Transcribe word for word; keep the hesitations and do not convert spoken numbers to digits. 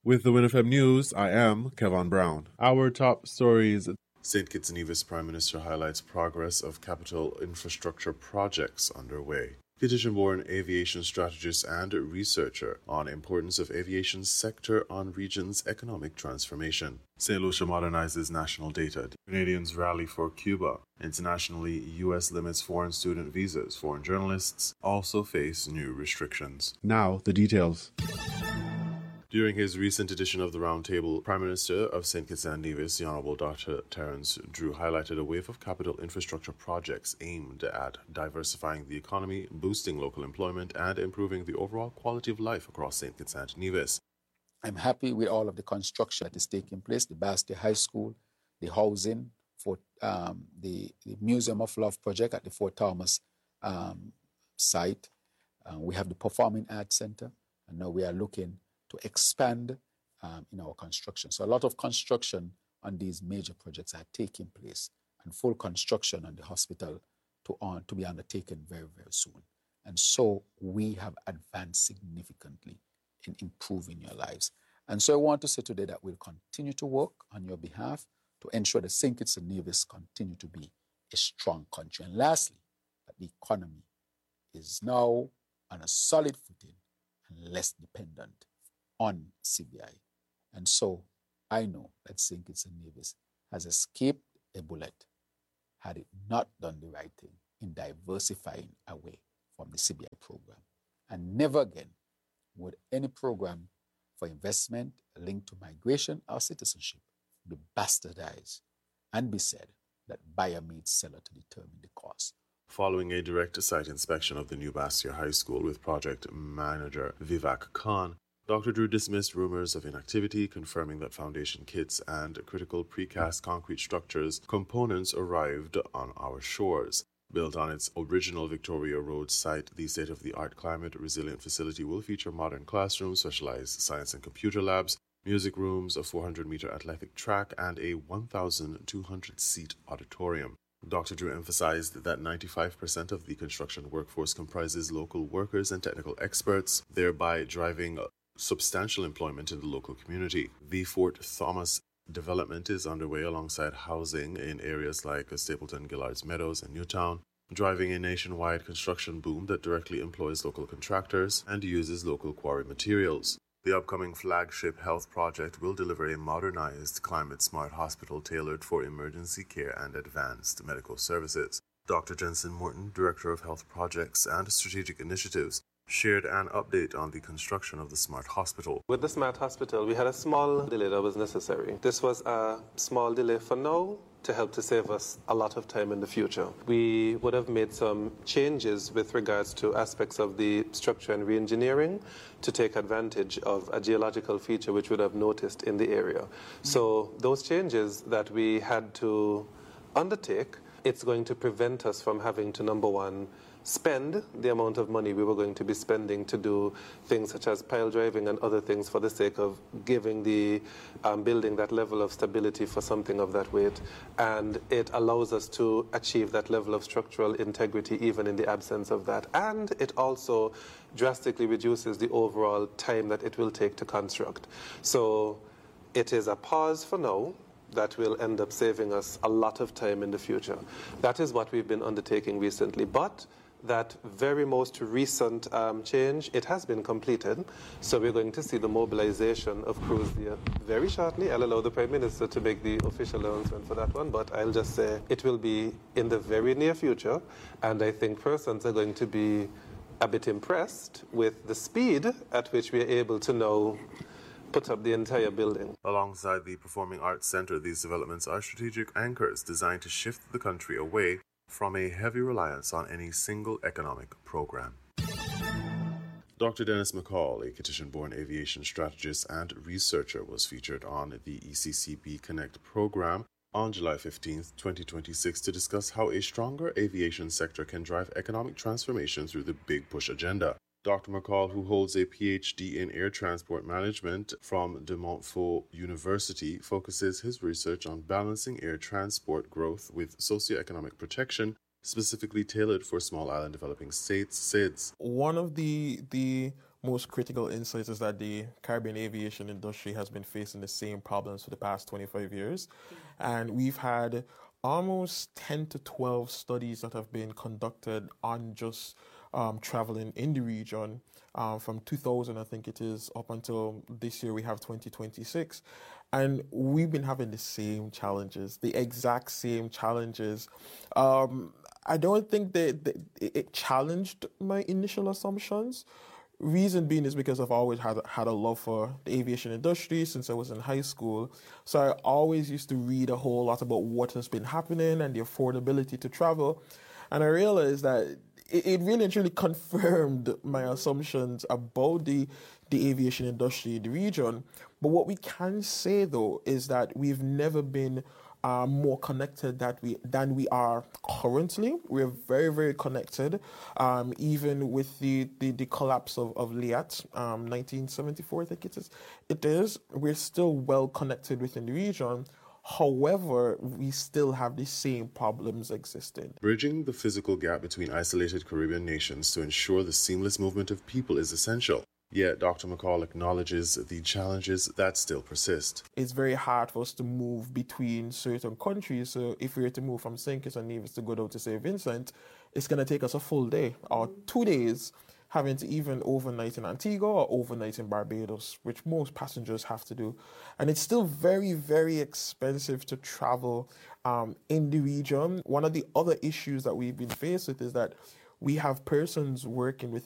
With the WinFM News, I am Kevin Brown. Our top stories. Saint Kitts and Nevis Prime Minister highlights progress of capital infrastructure projects underway. Kittian-born aviation strategist and researcher on importance of aviation sector on region's economic transformation. Saint Lucia modernizes national data. Canadians rally for Cuba. Internationally, U S limits foreign student visas. Foreign journalists also face new restrictions. Now, the details. During his recent edition of the Roundtable, Prime Minister of Saint Kitts and Nevis, the Honourable Doctor Terence Drew, highlighted a wave of capital infrastructure projects aimed at diversifying the economy, boosting local employment, and improving the overall quality of life across Saint Kitts and Nevis. I'm happy with all of the construction that is taking place, the Bastia High School, the housing for um, the, the Museum of Love project at the Fort Thomas um, site. Uh, we have the Performing Arts Center, and now we are looking to expand um, in our construction. So a lot of construction on these major projects are taking place, and full construction on the hospital to, on, to be undertaken very, very soon. And so we have advanced significantly in improving your lives. And so I want to say today that we'll continue to work on your behalf to ensure that Saint Kitts and Nevis continue to be a strong country. And lastly, that the economy is now on a solid footing and less dependent on C B I. And so I know that Saint Kitts and Nevis has escaped a bullet had it not done the right thing in diversifying away from the C B I program. And never again would any program for investment linked to migration or citizenship be bastardized and be said that buyer meets seller to determine the cost. Following a direct site inspection of the new Bastia High School with project manager Vivek Khan, Doctor Drew dismissed rumors of inactivity, confirming that foundation kits and critical precast concrete structures components arrived on our shores. Built on its original Victoria Road site, the state-of-the-art climate-resilient facility will feature modern classrooms, specialized science and computer labs, music rooms, a four hundred meter athletic track, and a one thousand two hundred seat auditorium. Doctor Drew emphasized that ninety-five percent of the construction workforce comprises local workers and technical experts, thereby driving substantial employment in the local community. The Fort Thomas development is underway alongside housing in areas like Stapleton, Gillards Meadows, and Newtown, driving a nationwide construction boom that directly employs local contractors and uses local quarry materials. The upcoming flagship health project will deliver a modernized, climate-smart hospital tailored for emergency care and advanced medical services. Doctor Jensen Morton, Director of Health Projects and Strategic Initiatives, shared an update on the construction of the Smart Hospital. With the Smart Hospital, we had a small delay that was necessary. This was a small delay for now to help to save us a lot of time in the future. We would have made some changes with regards to aspects of the structure and re-engineering to take advantage of a geological feature which we would have noticed in the area. So those changes that we had to undertake, it's going to prevent us from having to, number one, spend the amount of money we were going to be spending to do things such as pile driving and other things for the sake of giving the um, building that level of stability for something of that weight. And it allows us to achieve that level of structural integrity even in the absence of that. And it also drastically reduces the overall time that it will take to construct. So it is a pause for now that will end up saving us a lot of time in the future. That is what we've been undertaking recently. But that very most recent um, change, it has been completed. So we're going to see the mobilization of crews there very shortly. I'll allow the Prime Minister to make the official announcement for that one, but I'll just say it will be in the very near future. And I think persons are going to be a bit impressed with the speed at which we are able to now put up the entire building. Alongside the Performing Arts Center, these developments are strategic anchors designed to shift the country away from a heavy reliance on any single economic program. Doctor Dennis McCall, a Kittian-born aviation strategist and researcher, was featured on the E C C B Connect program on July fifteenth, twenty twenty-six to discuss how a stronger aviation sector can drive economic transformation through the Big Push agenda. Doctor McCall, who holds a P H D in air transport management from De Montfort University, focuses his research on balancing air transport growth with socioeconomic protection, specifically tailored for small island developing states, S I Ds. One of the the most critical insights is that the Caribbean aviation industry has been facing the same problems for the past twenty-five years. And we've had almost ten to twelve studies that have been conducted on just um, traveling in the region uh, from two thousand, I think it is, up until this year we have twenty twenty-six. And we've been having the same challenges, the exact same challenges. Um, I don't think that, that it challenged my initial assumptions. Reason being is because I've always had had a love for the aviation industry since I was in high school. So I always used to read a whole lot about what has been happening and the affordability to travel. And I realized that it, it really and truly confirmed my assumptions about the, the aviation industry in the region. But what we can say, though, is that we've never been Uh, more connected that we than we are currently. We're very, very connected. Um, even with the, the, the collapse of, of LIAT, um, nineteen seventy-four, I think it is, it is, we're still well connected within the region. However, we still have the same problems existing. Bridging the physical gap between isolated Caribbean nations to ensure the seamless movement of people is essential. Yet, Doctor McCall acknowledges the challenges that still persist. It's very hard for us to move between certain countries. So if we were to move from Saint Kitts and Nevis to go down to Saint Vincent, it's going to take us a full day or two days having to even overnight in Antigua or overnight in Barbados, which most passengers have to do. And it's still very, very expensive to travel um, in the region. One of the other issues that we've been faced with is that we have persons working with